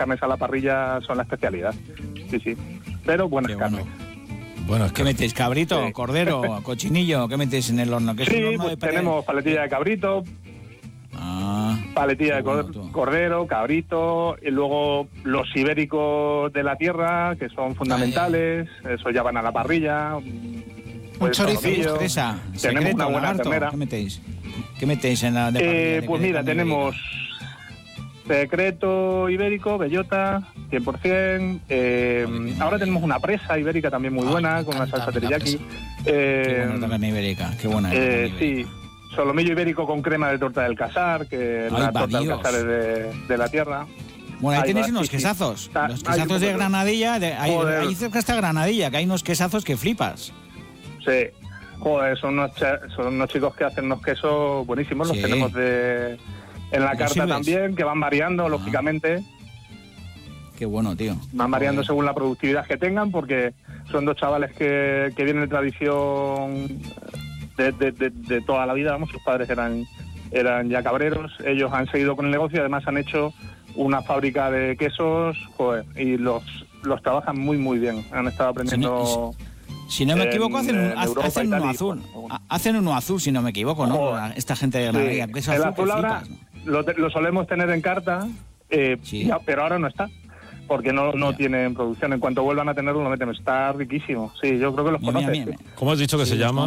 carnes a la parrilla son la especialidad. Sí. Pero buenas carnes. Bueno, ¿Qué metéis? ¿Cabrito, cordero, cochinillo? ¿Qué metéis en el horno? Sí, pues tenemos paletilla de cabrito, paletilla de cordero, cabrito, y luego los ibéricos de la tierra, que son fundamentales, eso ya van a la parrilla. Un chorizo. Tenemos una buena ternera. ¿Qué metéis en la de parrilla? Pues mira, tenemos secreto ibérico, bellota, 100%. Ahora tenemos una presa ibérica también muy buena, con una salsa teriyaki. Qué buena carne ibérica, qué buena. Sí, solomillo ibérico con crema de torta del Casar, que la torta del Casar es de la tierra. Bueno, ahí tenéis unos quesazos. Los quesazos de Granadilla, ahí cerca está Granadilla, que hay unos quesazos que flipas. Sí, joder, son unos chicos que hacen unos quesos buenísimos, los tenemos en la carta también, que van variando, lógicamente. Qué bueno, tío. Van variando según la productividad que tengan, porque son dos chavales que vienen de tradición de toda la vida, vamos, sus padres eran ya cabreros, ellos han seguido con el negocio, además han hecho una fábrica de quesos, joder, y los trabajan muy, muy bien, han estado aprendiendo... Si no me equivoco, hacen uno azul. Hacen uno azul, si no me equivoco, ¿no? Esta gente de Granadilla. Sí. El azul ahora lo solemos tener en carta, pero ahora no está, porque no tienen producción. En cuanto vuelvan a tenerlo, lo meten. Está riquísimo. Sí, yo creo que los conoces. ¿Cómo has dicho que se llama?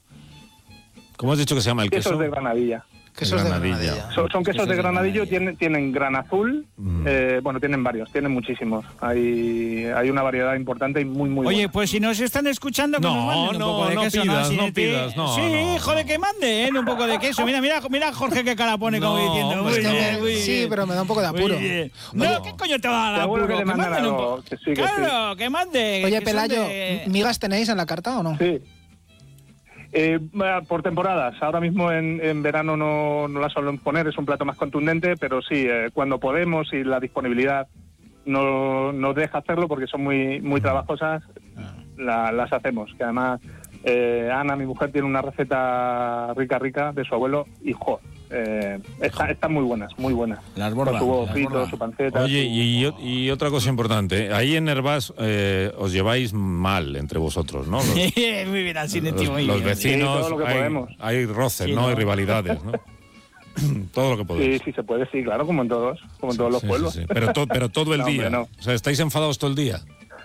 ¿Cómo has dicho que se llama el queso? Quesos de Granadilla. Quesos de Granadilla. Son quesos de Granadillo, tienen gran azul, bueno, tienen varios, tienen muchísimos. Hay una variedad importante y muy, muy Oye, buena. pues si nos están escuchando, que nos manden un poco de queso. No pidas. Sí, joder, que manden un poco de queso. Mira Jorge qué cara pone como diciendo... Sí, pero me da un poco de apuro. No, ¿qué coño te va a dar apuro? Que manden un poco. Claro, que manden. Oye, Pelayo, ¿migas tenéis en la carta o no? Sí. Por temporadas. Ahora mismo en verano no la solemos poner, es un plato más contundente, pero sí, cuando podemos y la disponibilidad nos deja hacerlo, porque son muy, muy trabajosas, las hacemos. Que además Ana, mi mujer, tiene una receta rica de su abuelo y están muy buenas. Las bordas. Su huevo frito, su panceta. Oye, y otra cosa importante, ahí en Nervás os lleváis mal entre vosotros, ¿no? Muy bien, así los vecinos, sí, todo lo que podemos. Hay roces, ¿no? Hay rivalidades, ¿no? Todo lo que podéis. Sí, se puede, sí, claro, como en todos los pueblos. Sí. Pero todo el día. Hombre, no. O sea, ¿estáis enfadados todo el día?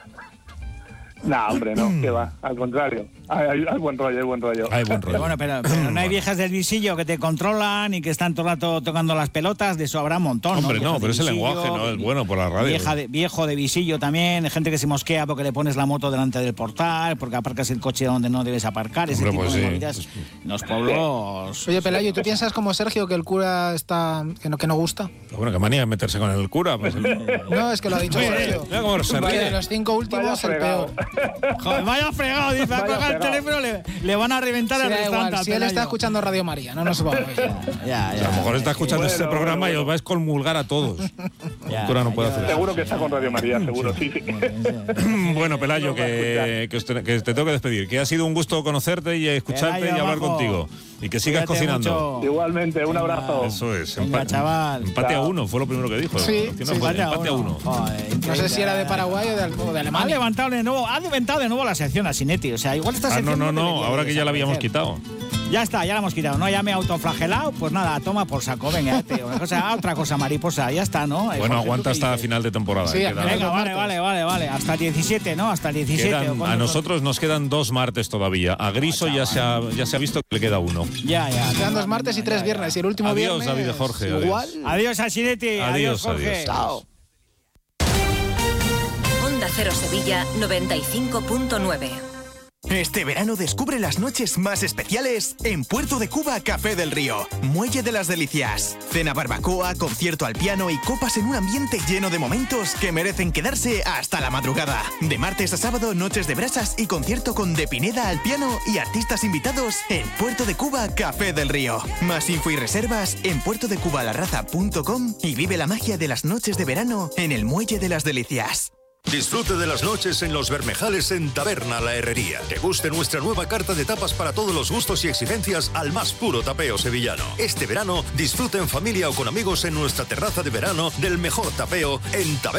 No, hombre, no, que va, al contrario. Hay buen rollo. Hay buen rollo. Bueno, pero no hay viejas del visillo que te controlan y que están todo el rato tocando las pelotas, de eso habrá un montón. Hombre, ¿no? pero ese lenguaje no es bueno por la radio. Viejo de visillo también, gente que se mosquea porque le pones la moto delante del portal, porque aparcas el coche donde no debes aparcar, ese tipo de movidas. Los pueblos... Oye, Pelayo, ¿tú piensas como Sergio que el cura está... que no gusta? Bueno, que manía de meterse con el cura. Pues, no, es que lo ha dicho Sergio. Mira cómo se ríe. De los 5 últimos, el peor. Joder, vaya fregado, dice, a colgar el teléfono, le van a reventar el restaurante. Si él está escuchando Radio María, no nos vamos. Ya. A lo mejor está escuchando este programa y os vais a comulgar a todos. El cura no puede hacer eso. Seguro que está con Radio María, seguro, sí. Bueno, Pelayo, que te tengo que despedir. Que ha sido un gusto conocerte y escucharte y hablar contigo. Y que sigas cocinando. Mucho. Igualmente, un abrazo. Eso es. Chaval. Empate a 1, fue lo primero que dijo. Sí, empate a 1. No sé si era de Paraguay o de Alemania. Ha levantado de nuevo la sección a Sinetti. O sea, igual esta sección... No, ahora que ya la habíamos quitado. Ya está, ya la hemos quitado, ¿no? Ya me he autoflagelado, pues nada, toma por saco, venga, otra cosa mariposa, ya está, ¿no? Bueno, aguanta hasta final de temporada. Sí, venga, vale, hasta el 17, ¿no? Hasta el 17. A nosotros nos quedan 2 martes todavía. A Griso ya se ha visto que le queda 1. Ya. Quedan 2 martes y 3 viernes, y el último viernes... Adiós, David y Jorge. Igual. Adiós, Asinetti. Adiós, Jorge. Chao. Onda Cero Sevilla 95.9. Este verano descubre las noches más especiales en Puerto de Cuba Café del Río. Muelle de las Delicias. Cena barbacoa, concierto al piano y copas en un ambiente lleno de momentos que merecen quedarse hasta la madrugada. De martes a sábado, noches de brasas y concierto con De Pineda al piano y artistas invitados en Puerto de Cuba Café del Río. Más info y reservas en puertodecubalarraza.com y vive la magia de las noches de verano en el Muelle de las Delicias. Disfrute de las noches en Los Bermejales en Taberna La Herrería. Deguste nuestra nueva carta de tapas para todos los gustos y exigencias al más puro tapeo sevillano. Este verano, disfrute en familia o con amigos en nuestra terraza de verano del mejor tapeo en Taberna.